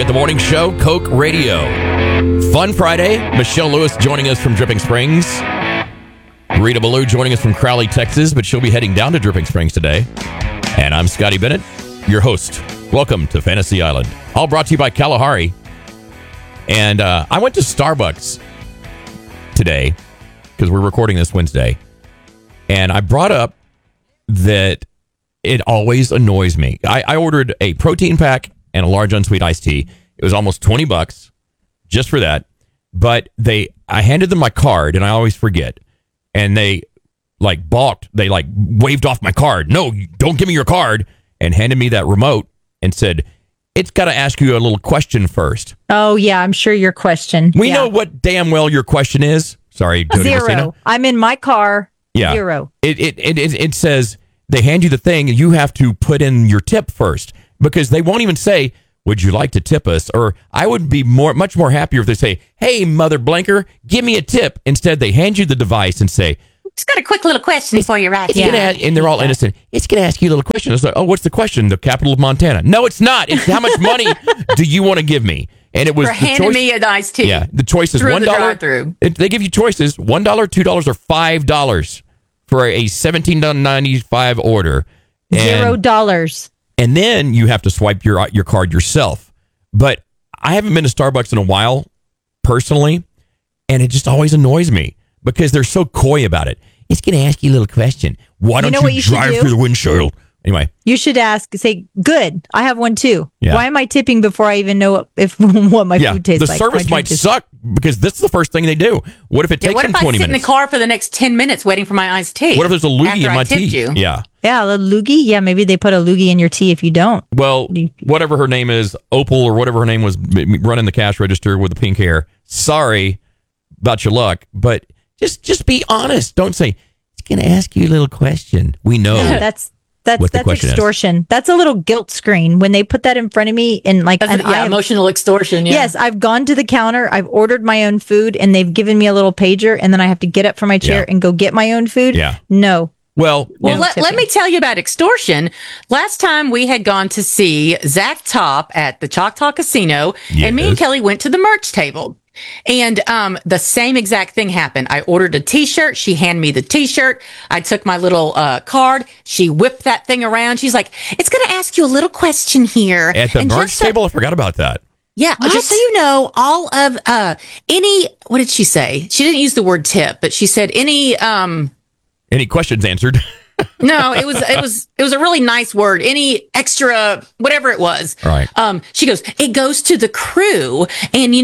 at the morning show, Coke Radio. Fun Friday. Michelle Lewis joining us from Dripping Springs. Rita Ballou joining us from Crowley, Texas, but she'll be heading down to Dripping Springs today. And I'm Scotty Bennett, your host. Welcome to Fantasy Island. All brought to you by Kalahari. And I went to Starbucks today because we're recording this Wednesday. And I brought up that it always annoys me. I ordered a protein pack and a large unsweet iced tea. It was almost $20 just for that. But I handed them my card, and I always forget. And they balked. They waved off my card. No, don't give me your card. And handed me that remote and said, it's got to ask you a little question first. Oh, yeah, I'm sure your question. We know what damn well your question is. Sorry, Tony Zero. Messina. I'm in my car. Yeah. Zero. It says they hand you the thing, and you have to put in your tip first because they won't even say, would you like to tip us? Or I would be much more happier if they say, hey, mother blanker, give me a tip. Instead, they hand you the device and say, just got a quick little question for you right here. And they're all innocent. It's going to ask you a little question. It's like, oh, what's the question? The capital of Montana. No, it's not. It's how much money do you want to give me? And it was for handing me a nice tea. Yeah, the choice is $1. They give you choices: $1, $2, or $5 for a $17.95 order. $0. And then you have to swipe your card yourself. But I haven't been to Starbucks in a while, personally, and it just always annoys me because they're so coy about it. It's going to ask you a little question. Why don't you drive through the windshield? Anyway. You should say, good, I have one too. Yeah. Why am I tipping before I even know what my food tastes like? The service might suck because this is the first thing they do. What if it takes them 20 minutes? What if I sit in the car for the next 10 minutes waiting for my iced tea? What if there's a loogie in my tea? Yeah. Yeah, a loogie? Yeah, maybe they put a loogie in your tea if you don't. Well, whatever her name is, Opal or whatever her name was, running the cash register with the pink hair. Sorry about your luck, but just be honest. Don't say, it's going to ask you a little question. We know. That's extortion. Is. That's a little guilt screen when they put that in front of me and emotional extortion. Yeah. Yes, I've gone to the counter, I've ordered my own food, and they've given me a little pager, and then I have to get up from my chair and go get my own food. Yeah. No. Well, let me tell you about extortion. Last time we had gone to see Zach Top at the Choctaw Casino, and me and Kelly went to the merch table. And the same exact thing happened. I ordered a T-shirt. She handed me the T-shirt. I took my little card. She whipped that thing around. She's like, it's going to ask you a little question here. At the merch table? I forgot about that. Yeah. Just so you know, all of what did she say? She didn't use the word tip, but she said any questions answered. No, it was a really nice word. Any extra, whatever it was. Right. She goes, it goes to the crew, and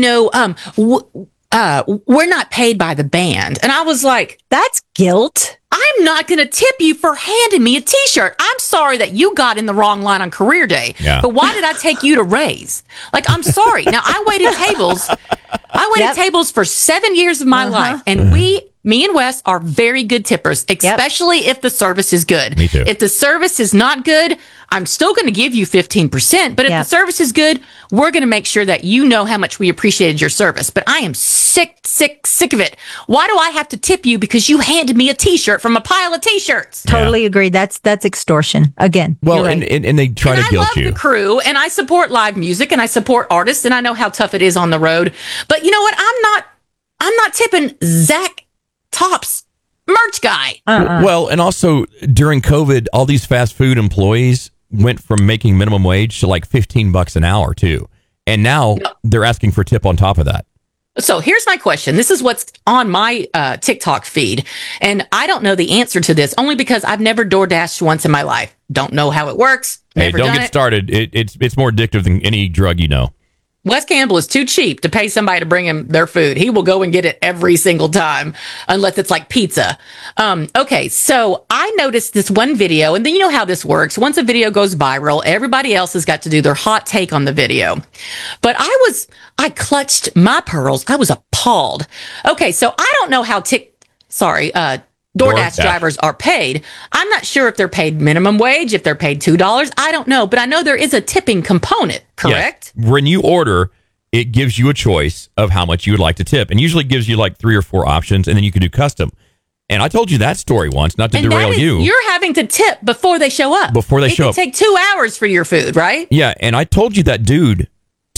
we're not paid by the band. And I was like, that's guilt. I'm not going to tip you for handing me a T-shirt. I'm sorry that you got in the wrong line on career day. Yeah. But why did I take you to Raise? I'm sorry. Now I waited tables for 7 years of my life, and me and Wes are very good tippers, especially if the service is good. Me too. If the service is not good, I'm still going to give you 15%. But if the service is good, we're going to make sure that you know how much we appreciated your service. But I am sick of it. Why do I have to tip you because you handed me a T-shirt from a pile of T-shirts? Totally agree. That's extortion. Again. Well, right. and they try to guilt you. I love the crew, and I support live music, and I support artists, and I know how tough it is on the road. But you know what? I'm not tipping Zach Top's merch guy. Well, and also during COVID, all these fast food employees went from making minimum wage to like $15 an hour too. And now they're asking for a tip on top of that. So here's my question. This is what's on my TikTok feed. And I don't know the answer to this only because I've never DoorDashed once in my life. Don't know how it works. Hey, don't get started. It's more addictive than any drug you know. Wes Campbell is too cheap to pay somebody to bring him their food. He will go and get it every single time, unless it's like pizza. Okay, so I noticed this one video, and then you know how this works. Once a video goes viral, everybody else has got to do their hot take on the video. But I clutched my pearls. I was appalled. Okay, so I don't know how DoorDash drivers are paid. I'm not sure if they're paid minimum wage, if they're paid $2. I don't know, but I know there is a tipping component, correct? Yes. When you order, it gives you a choice of how much you would like to tip, and usually gives you like 3 or 4 options, and then you can do custom. And I told you that story once, not to derail you. You're having to tip before they show up. It can take 2 hours for your food, right? Yeah, and I told you that dude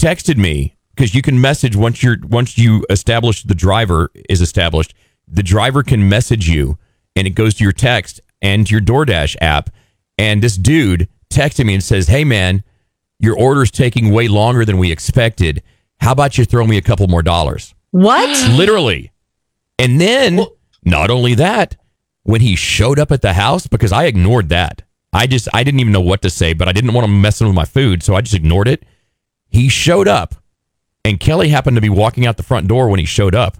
texted me because you can message once you establish the driver is established. The driver can message you, and it goes to your text and your DoorDash app. And this dude texted me and says, "Hey man, your order's taking way longer than we expected. How about you throw me a couple more dollars?" What? Literally. And then, not only that, when he showed up at the house, because I ignored that. I didn't even know what to say, but I didn't want him messing with my food, so I just ignored it. He showed up, and Kelly happened to be walking out the front door when he showed up.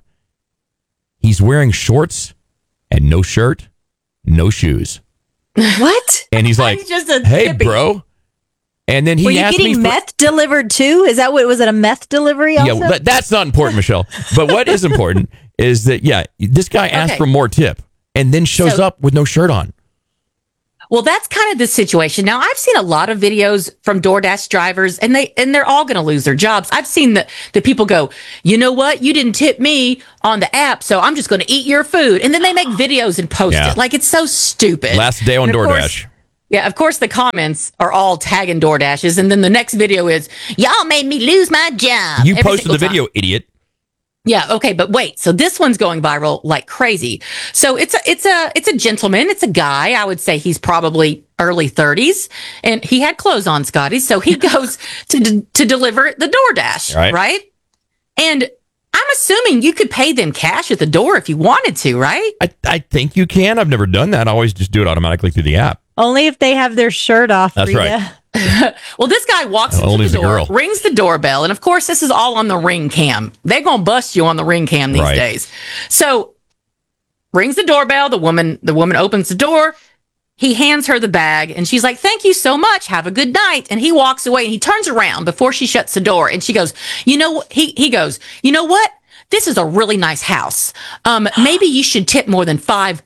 He's wearing shorts and no shirt, no shoes. What? And he's like, He's just a "Hey, hippie. bro." And then he Were you asked me getting for, meth delivered too? Is that what was it? A meth delivery? Also? Yeah, but that's not important, Michelle. But what is important is that, this guy asked Okay. for more tip and then shows So- up with no shirt on. Well, that's kind of the situation. Now, I've seen a lot of videos from DoorDash drivers, and they're all going to lose their jobs. I've seen the people go, "You know what? You didn't tip me on the app, so I'm just going to eat your food." And then they make videos and post Yeah. it. Like, it's so stupid. Last day on And of DoorDash. course- Yeah, of course, the comments are all tagging DoorDashes, and then the next video is, "Y'all made me lose my job." You every posted the single time. video, idiot. Yeah, okay, but wait. So this one's going viral like crazy. So it's a gentleman, it's a guy. I would say he's probably early 30s, and he had clothes on, Scotty. So he goes to deliver the DoorDash, Right. right? And I'm assuming you could pay them cash at the door if you wanted to, right? I think you can. I've never done that. I always just do it automatically through the app. Only if they have their shirt off. That's Rita. right. Well, this guy walks Only into as the a door, girl. rings the doorbell, and of course, this is all on the Ring Cam. They're gonna bust you on the Ring Cam these Right. days. So, rings the doorbell. The woman opens the door. He hands her the bag, and she's like, "Thank you so much. Have a good night." And he walks away, and he turns around before she shuts the door, and she goes, "You know," he goes, "You know what? This is a really nice house. Maybe you should tip more than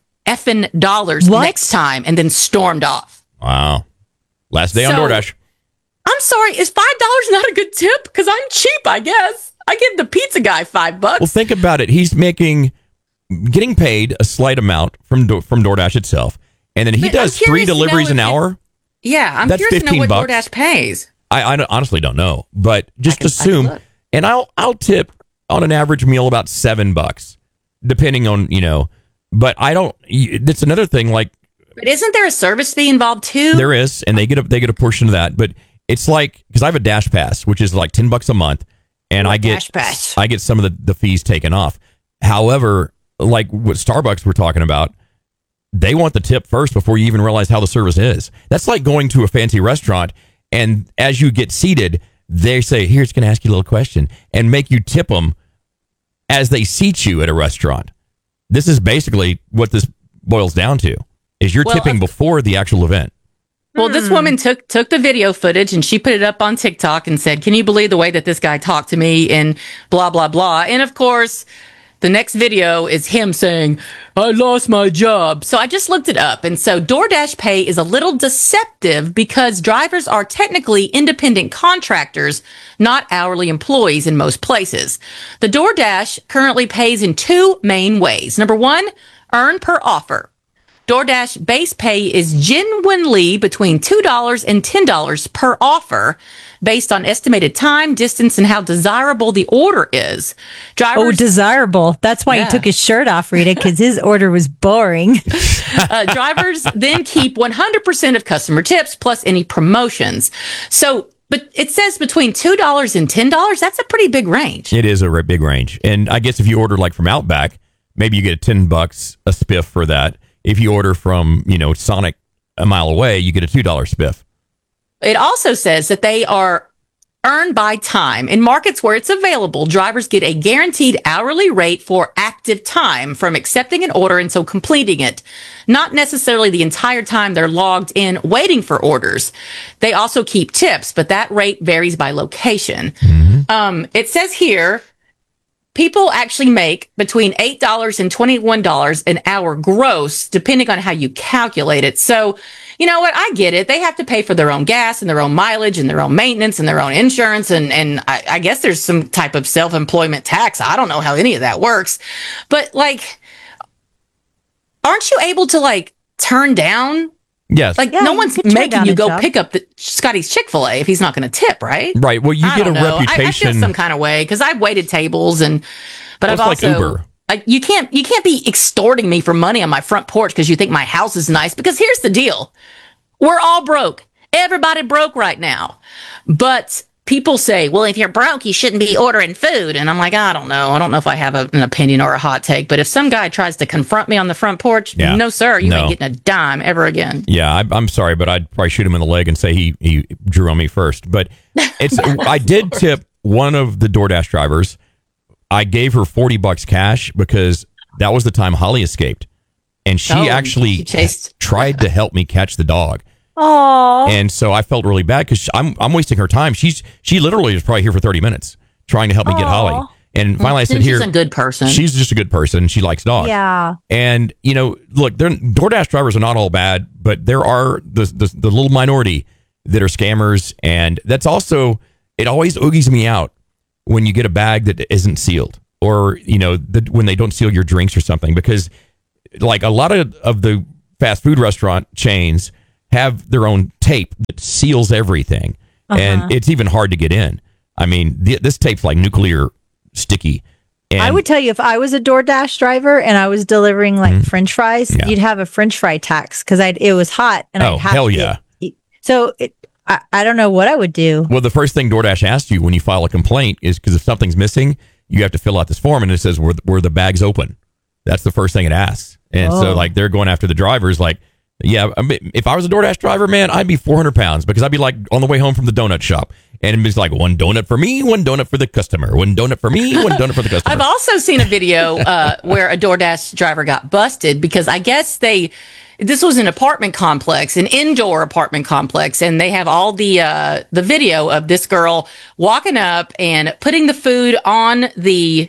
$5 What? next time," and then stormed off. Wow. Last day on So- DoorDash. I'm sorry, is $5 not a good tip? Because I'm cheap, I guess. I give the pizza guy $5. Well, think about it. He's getting paid a slight amount from DoorDash itself. And then he But I'm does 3 curious to know deliveries an if it- hour. Yeah, I'm That's curious to know what $15. DoorDash pays. I honestly don't know, but just I can assume. look. And I'll tip on an average meal about $7, depending on, but I don't, that's another thing. Like, But isn't there a service fee involved too? there is, and they get a portion of that, but it's like, because I have a Dash Pass, which is like $10 a month, and I get Dash Pass. some of the fees taken off. However, like what Starbucks we're talking about, they want the tip first before you even realize how the service is. That's like going to a fancy restaurant, and as you get seated, they say, "Here's going to ask you a little question," and make you tip them as they seat you at a restaurant. This is basically what this boils down to: is you're Well, tipping before the actual event. Well, this woman took the video footage and she put it up on TikTok and said, "Can you believe the way that this guy talked to me?" and blah blah blah. And of course, the next video is him saying, "I lost my job." So I just looked it up. And so DoorDash Pay is a little deceptive because drivers are technically independent contractors, not hourly employees in most places. The DoorDash currently pays in 2 main ways. Number 1, earn per offer. DoorDash base pay is genuinely between $2 and $10 per offer based on estimated time, distance, and how desirable the order is. Oh, Drivers, desirable. That's why Yeah. he took his shirt off, Rita, because his order was boring. drivers then keep 100% of customer tips plus any promotions. So, but it says between $2 and $10. That's a pretty big range. It is a big range, and I guess if you order like from Outback, maybe you get $10 a spiff for that. If you order from, Sonic a mile away, you get a $2 spiff. It also says that they are earned by time. In markets where it's available, drivers get a guaranteed hourly rate for active time from accepting an order until completing it, not necessarily the entire time they're logged in waiting for orders. They also keep tips, but that rate varies by location. It says here, people actually make between $8 and $21 an hour gross, depending on how you calculate it. So, you know what? I get it. They have to pay for their own gas and their own mileage and their own maintenance and their own insurance. And I guess there's some type of self-employment tax. I don't know how any of that works. But like, aren't you able to like turn down Yes. Like Yeah, no you one's could turn making down you a go job. pick up the Scotty's Chick-fil-A if he's not going to tip, right? Right. Well, you I get a don't know. I reputation. feel some kind of way because I've waited tables but I've Well, it's also like Uber. like you can't be extorting me for money on my front porch because you think my house is nice. Because here's the deal: we're all broke. Everybody broke right now, but people say, well, if you're broke, you shouldn't be ordering food. And I'm like, I don't know. I don't know if I have an opinion or a hot take. But if some guy tries to confront me on the front porch, Yeah. no, sir, you No. ain't getting a dime ever again. Yeah, I'm sorry, but I'd probably shoot him in the leg and say he drew on me first. But I did tip one of the DoorDash drivers. I gave her $40 cash because that was the time Holly escaped, and she Oh, actually you chased. tried to help me catch the dog. Oh, And so I felt really bad because I'm wasting her time. She literally was probably here for 30 minutes trying to help me get Holly. And finally I said, She's here, a good person. she's just a good person. She likes dogs. yeah. And, look, DoorDash drivers are not all bad, but there are the little minority that are scammers. And that's also, it always oogies me out when you get a bag that isn't sealed or, when they don't seal your drinks or something, because like a lot of the fast food restaurant chains have their own tape that seals everything. And it's even hard to get in. I mean, this tape's like nuclear sticky. And I would tell you if I was a DoorDash driver and I was delivering like French fries, Yeah. you'd have a French fry tax because it was hot and Oh, I'd have hell to yeah. So I don't know what I would do. Well, the first thing DoorDash asks you when you file a complaint is because if something's missing, you have to fill out this form and it says were the bags open. That's the first thing it asks. And so like they're going after the drivers like, yeah, I mean, if I was a DoorDash driver, man, I'd be 400 pounds because I'd be like on the way home from the donut shop. And it's like one donut for me, one donut for the customer, one donut for me, one donut for the customer. I've also seen a video where a DoorDash driver got busted because I guess this was an apartment complex, an indoor apartment complex, and they have all the video of this girl walking up and putting the food on the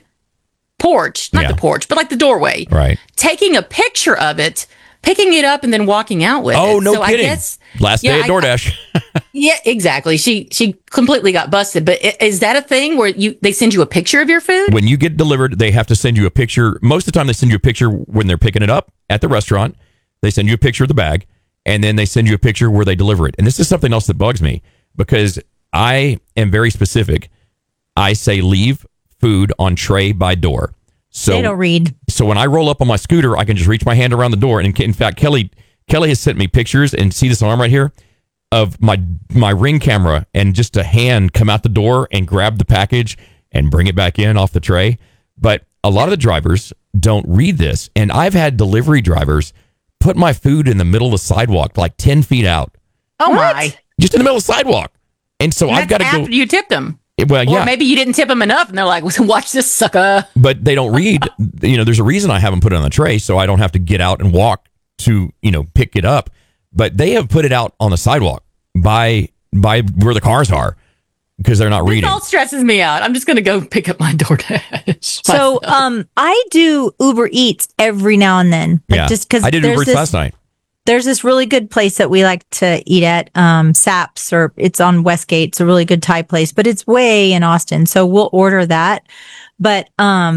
porch, not Yeah. the porch, but like the doorway, Right. taking a picture of it, picking it up, and then walking out with it. Oh, no So kidding. I guess, Last day at DoorDash. yeah, exactly. She completely got busted. But is that a thing where they send you a picture of your food? When you get delivered, they have to send you a picture. Most of the time, they send you a picture when they're picking it up at the restaurant. They send you a picture of the bag, and then they send you a picture where they deliver it. And this is something else that bugs me because I am very specific. I say leave food on tray by door. So They don't read. So when I roll up on my scooter, I can just reach my hand around the door. And in fact, Kelly has sent me pictures, and see this arm right here, of my Ring camera, and just a hand come out the door and grab the package and bring it back in off the tray. But a lot of the drivers don't read this. And I've had delivery drivers put my food in the middle of the sidewalk, like 10 feet out, Oh What? my! just in the middle of the sidewalk. And so I've got That's to go. after you tipped them. Well, Or yeah. maybe you didn't tip them enough, and they're like, "Watch this sucker." But they don't read. There's a reason I haven't put it on the tray, so I don't have to get out and walk to, pick it up. But they have put it out on the sidewalk by where the cars are because they're not This reading. all stresses me out. I'm just going to go pick up my DoorDash. So I do Uber Eats every now and then. Yeah, Just because I did Uber Eats last night. There's this really good place that we like to eat at, Saps, or it's on Westgate. It's a really good Thai place, but it's way in Austin. So we'll order that. But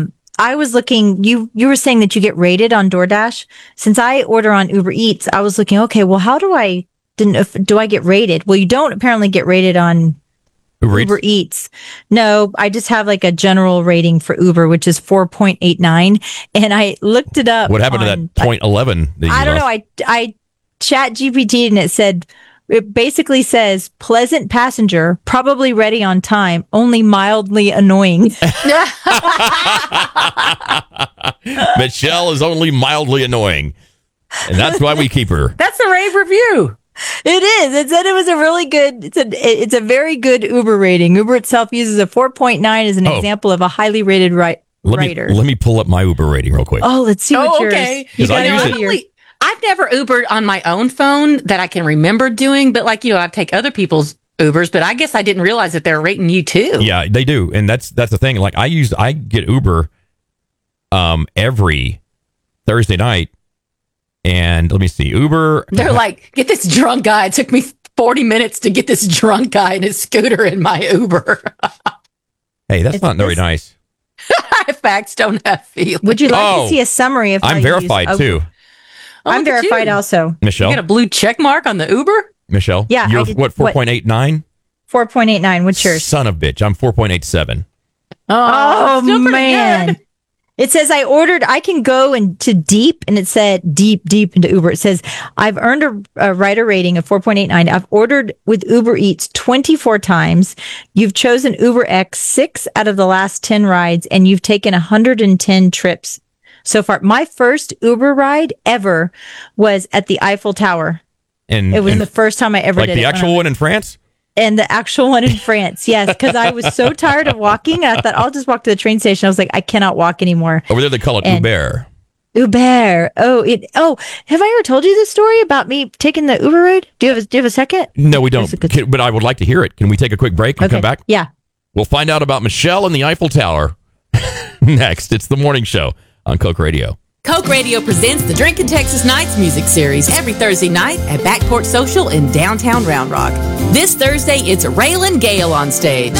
I was looking, you were saying that you get rated on DoorDash. Since I order on Uber Eats, I was looking, okay, well, how do I get rated? Well, you don't apparently get rated on Uber Eats. No, I just have like a general rating for Uber, which is 4.89. And I looked it up. What happened to that point 11? That you I don't know. lost? I chat GPT and it basically says pleasant passenger, probably ready on time, only mildly annoying. Michelle is only mildly annoying, and that's why we keep her. that's a rave review. It is. It said it was a really good. It's a very good Uber rating. Uber itself uses a 4.9 as an example of a highly rated writer. Let me pull up my Uber rating real quick. Oh, let's see what yours. Okay. You 'Cause I got use it it. here. I've never Ubered on my own phone that I can remember doing, but I take other people's Ubers, but I guess I didn't realize that they're rating you too. Yeah, they do, and that's the thing. Like I get Uber every Thursday night, and let me see, Uber. They're like, get this drunk guy. It took me 40 minutes to get this drunk guy in his scooter in my Uber. Hey, that's not very nice. Facts don't have feelings. Would you like Oh, to see a summary of how I'm you verified use, too. Oh, I'm look at verified you. also. Michelle? You got a blue check mark on the Uber? Michelle? Yeah, I You're did- what, 4.89? 4.89. What's yours? Son of a bitch. I'm 4.87. Oh, still pretty man. good. It says I can go into deep, and it said deep into Uber. It says I've earned a rider rating of 4.89. I've ordered with Uber Eats 24 times. You've chosen Uber X 6 out of the last 10 rides, and you've taken 110 trips so far. My first Uber ride ever was at the Eiffel Tower. And It was the first time I ever like did the it. actual one in France? And the actual one in France, yes, because I was so tired of walking. I thought I'll just walk to the train station. I was like, I cannot walk anymore. Over there they call it And- Uber. Uber. Have I ever told you this story about me taking the Uber ride? Do you have a second? No, we don't. It's a good- But I would like to hear it. Can we take a quick break and come back? Yeah. We'll find out about Michelle and the Eiffel Tower next. It's the morning show on Coke Radio. Coke Radio presents the Drinkin' Texas Nights music series every Thursday night at Backport Social in downtown Round Rock. This Thursday, it's Raylan Gale on stage.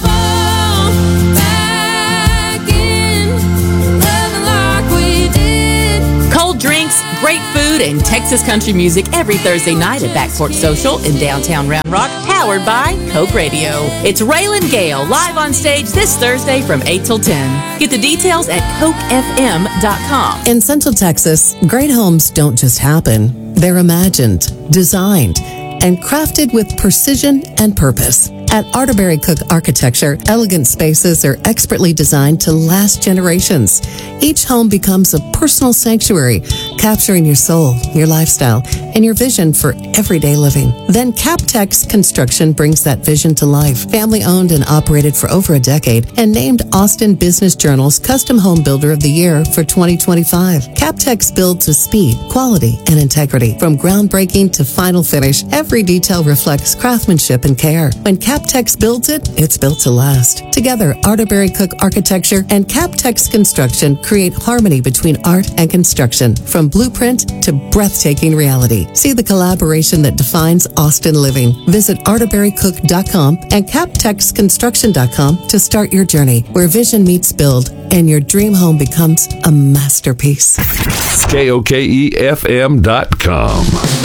Cold drinks, great food, and Texas country music every Thursday night at Backport Social in downtown Round Rock, powered by Coke Radio. It's Raylan Gale live on stage this Thursday from 8 till 10. Get the details at cokefm.com. In Central Texas, great homes don't just happen. They're imagined, designed, and crafted with precision and purpose. At Arterberry Cook Architecture, elegant spaces are expertly designed to last generations. Each home becomes a personal sanctuary, capturing your soul, your lifestyle, and your vision for everyday living. Then CapTex Construction brings that vision to life. Family owned and operated for over a decade and named Austin Business Journal's Custom Home Builder of the Year for 2025. CapTex builds with speed, quality, and integrity. From groundbreaking to final finish, every detail reflects craftsmanship and care. When CapTex builds it, it's built to last. Together, Arterberry Cook Architecture and CapTex Construction create harmony between art and construction, from blueprint to breathtaking reality. See the collaboration that defines Austin living. Visit arterberrycook.com and captexconstruction.com to start your journey, where vision meets build and your dream home becomes a masterpiece. KOKEFM.com.